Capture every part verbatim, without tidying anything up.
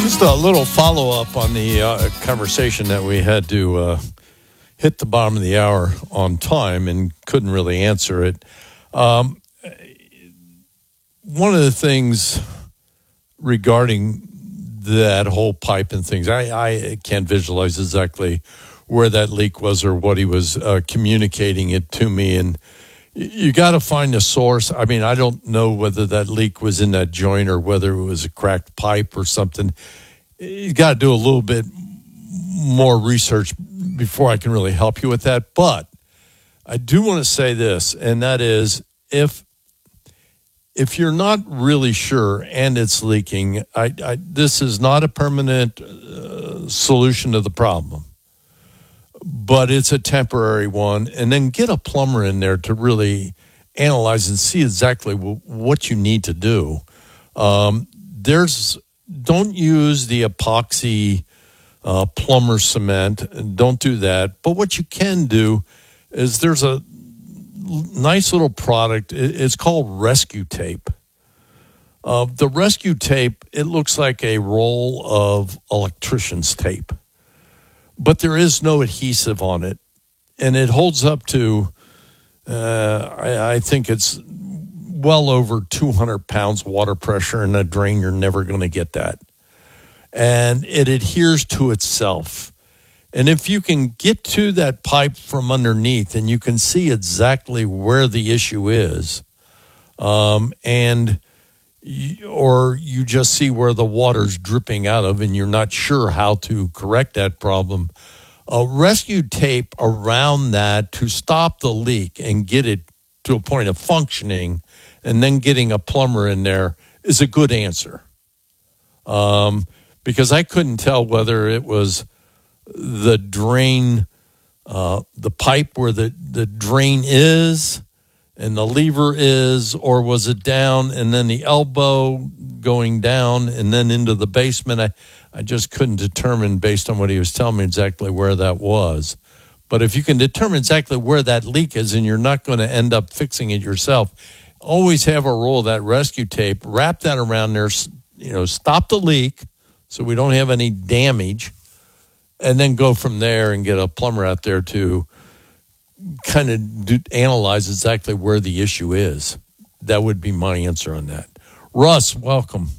Just a little follow-up on the uh, conversation that we had to uh, hit the bottom of the hour on time and couldn't really answer it. Um, one of the things regarding that whole pipe and things, I, I can't visualize exactly where that leak was or what he was uh, communicating it to me. And you got to find a source. I mean, I don't know whether that leak was in that joint or whether it was a cracked pipe or something. You got to do a little bit more research before I can really help you with that. But I do want to say this, and that is if if you're not really sure and it's leaking, I, I, this is not a permanent uh, solution to the problem, but it's a temporary one. And then get a plumber in there to really analyze and see exactly w- what you need to do. Um, there's don't use the epoxy uh, plumber cement. Don't do that. But what you can do is there's a nice little product. It's called rescue tape. Uh, the rescue tape, it looks like a roll of electrician's tape, but there is no adhesive on it, and it holds up to, uh, I, I think it's well over two hundred pounds water pressure in a drain. You're never going to get that. And it adheres to itself. And if you can get to that pipe from underneath and you can see exactly where the issue is, um, and you, or you just see where the water's dripping out of and you're not sure how to correct that problem, a rescue tape around that to stop the leak and get it to a point of functioning, and then getting a plumber in there is a good answer. Um, because I couldn't tell whether it was the drain, uh, the pipe where the, the drain is and the lever is, or was it down and then the elbow going down and then into the basement. I, I just couldn't determine based on what he was telling me exactly where that was. But if you can determine exactly where that leak is and you're not going to end up fixing it yourself, always have a roll of that rescue tape, wrap that around there, you know, stop the leak so we don't have any damage, and then go from there and get a plumber out there to kind of do, analyze exactly where the issue is. That would be my answer on that. Russ, welcome.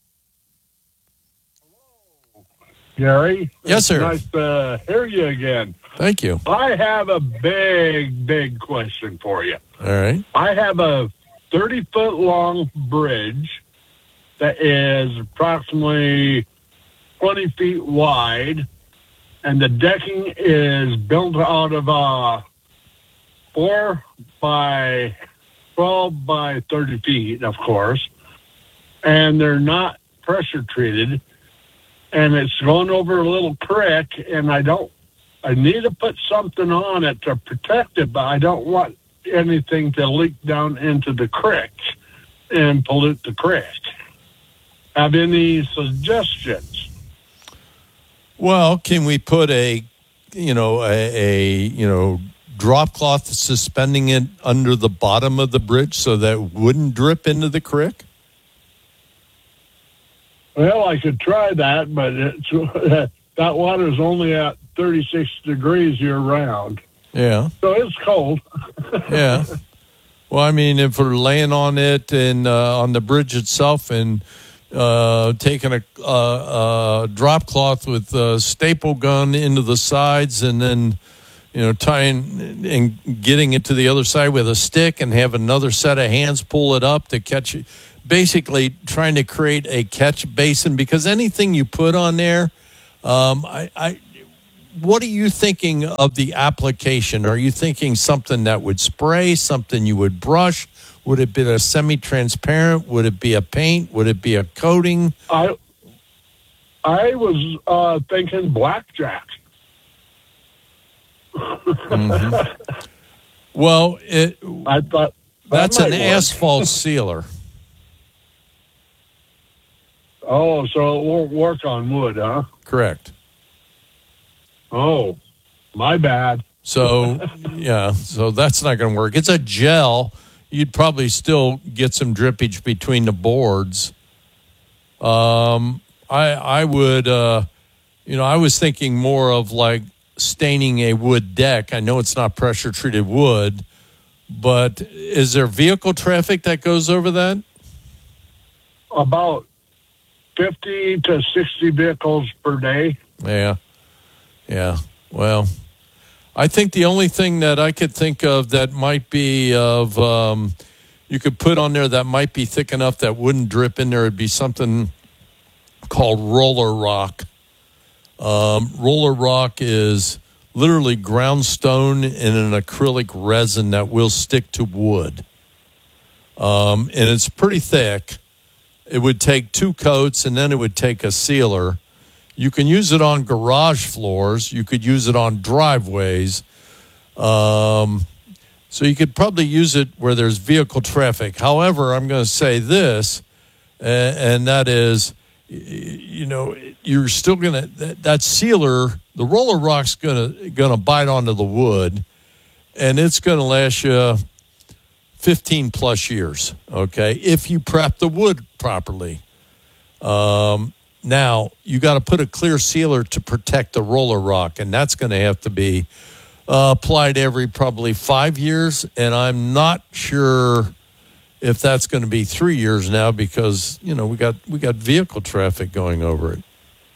Gary? Yes, sir. Nice to hear you again. Thank you. I have a big, big question for you. All right. I have a thirty-foot long bridge that is approximately twenty feet wide, and the decking is built out of a four by twelve by thirty feet, of course, and they're not pressure treated, and it's going over a little creek, and I don't, I need to put something on it to protect it, but I don't want anything to leak down into the creek and pollute the creek. Have any suggestions? Well, can we put a, you know, a, a you know, drop cloth suspending it under the bottom of the bridge so that it wouldn't drip into the creek? Well, I could try that, but it's, that water is only at thirty-six degrees year round. Yeah. So it's cold. Yeah. Well, I mean, if we're laying on it and uh, on the bridge itself and uh, taking a, a, a drop cloth with a staple gun into the sides and then, you know, tying and getting it to the other side with a stick and have another set of hands pull it up to catch it. Basically trying to create a catch basin, because anything you put on there, um, I, I, what are you thinking of the application? Are you thinking something that would spray, something you would brush? Would it be a semi-transparent? Would it be a paint? Would it be a coating? I I was uh, thinking blackjack. Mm-hmm. Well, it, I thought that that's an work. asphalt sealer. Oh, so it won't work on wood, huh? Correct. Oh, my bad. So, yeah, so that's not going to work. It's a gel. You'd probably still get some drippage between the boards. Um, I I would, uh, you know, I was thinking more of like staining a wood deck. I know it's not pressure treated wood, but is there vehicle traffic that goes over that? About fifty to sixty vehicles per day. Yeah. Yeah. Well, I think the only thing that I could think of that might be of, um, you could put on there that might be thick enough that wouldn't drip in there would be something called roller rock. Um, roller rock is literally ground stone in an acrylic resin that will stick to wood. Um, and it's pretty thick. It would take two coats, and then it would take a sealer. You can use it on garage floors. You could use it on driveways. Um, so you could probably use it where there's vehicle traffic. However, I'm going to say this, and, and that is, you know, you're still going to, that, that sealer, the roller rock's going to going to bite onto the wood, and it's going to last you fifteen plus years, okay, if you prep the wood properly. Um, now, you got to put a clear sealer to protect the roller rock, and that's going to have to be uh, applied every probably five years, and I'm not sure if that's going to be three years now because, you know, we got we got vehicle traffic going over it.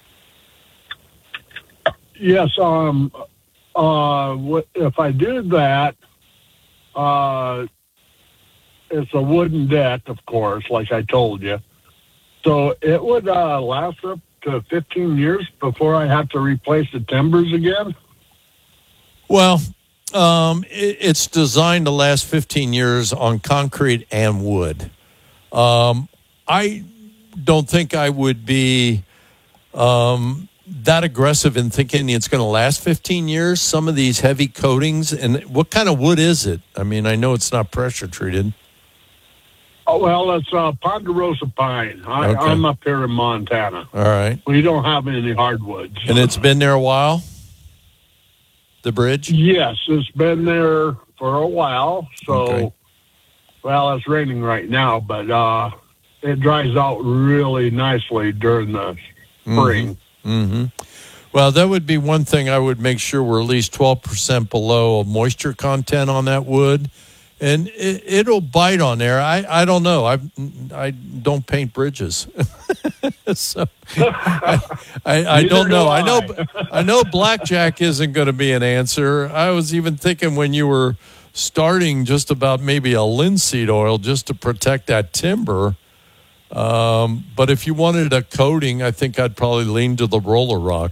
Yes, um, uh, if I do that, uh, it's a wooden deck, of course, like I told you. So it would uh, last up to fifteen years before I have to replace the timbers again? Well, um, it, it's designed to last fifteen years on concrete and wood. Um, I don't think I would be um, that aggressive in thinking it's going to last fifteen years. Some of these heavy coatings, and what kind of wood is it? I mean, I know it's not pressure treated. Oh, well, it's uh, Ponderosa pine. I, Okay. I'm up here in Montana. All right. We don't have any hardwoods. And it's been there a while? The bridge? Yes, it's been there for a while. So, Okay. well, it's raining right now, but uh, it dries out really nicely during the spring. Mm-hmm. Well, that would be one thing I would make sure we're at least twelve percent below moisture content on that wood. And it, it'll bite on there. I, I don't know. I I don't paint bridges, so I I, I don't know. I. I know I know blackjack isn't going to be an answer. I was even thinking when you were starting just about maybe a linseed oil just to protect that timber. Um, but if you wanted a coating, I think I'd probably lean to the roller rock.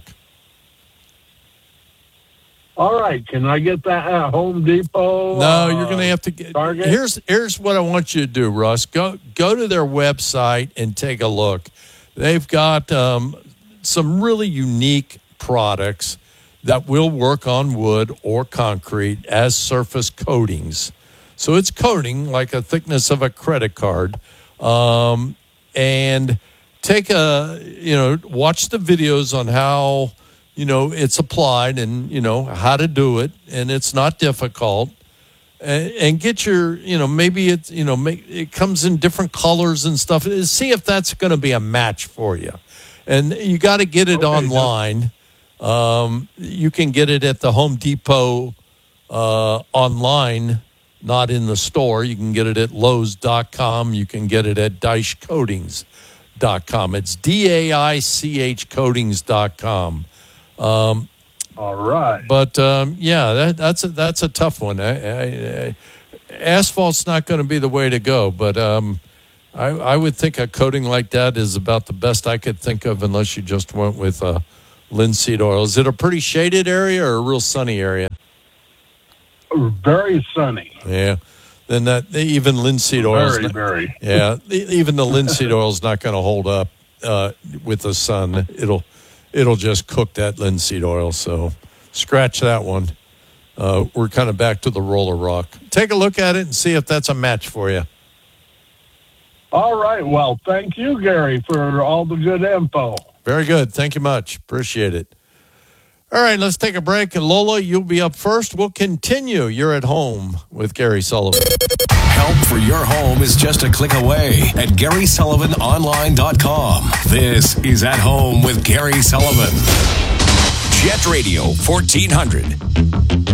All right, can I get that at Home Depot? No, uh, you're going to have to get. Target? Here's here's what I want you to do, Russ. Go go to their website and take a look. They've got um, some really unique products that will work on wood or concrete as surface coatings. So it's coating like a thickness of a credit card, um, and take a you know watch the videos on how. You know, it's applied and, you know, how to do it. And it's not difficult. And, and get your, you know, maybe it, you know, make, it comes in different colors and stuff. See if that's going to be a match for you. And you got to get it Okay, online. Um, you can get it at the Home Depot uh, online, not in the store. You can get it at Lowe's dot com. You can get it at Deich Coatings dot com. It's D A I C H Coatings dot com. Um, All right. but um, yeah, that, that's a, that's a tough one. I, I, I, asphalt's not going to be the way to go, but um, I, I would think a coating like that is about the best I could think of, unless you just went with uh, linseed oil. Is it a pretty shaded area or a real sunny area? Very sunny. Yeah. Then that even linseed oil. Very, very. Yeah, even the linseed oil is not going to hold up uh, with the sun. It'll. It'll just cook that linseed oil. So scratch that one. Uh, we're kind of back to the roller rock. Take a look at it and see if that's a match for you. All right. Well, thank you, Gary, for all the good info. Very good. Thank you much. Appreciate it. All right, let's take a break. And Lola, you'll be up first. We'll continue. You're at home with Gary Sullivan. Help for your home is just a click away at Gary Sullivan Online dot com. This is At Home with Gary Sullivan. Jet Radio fourteen hundred.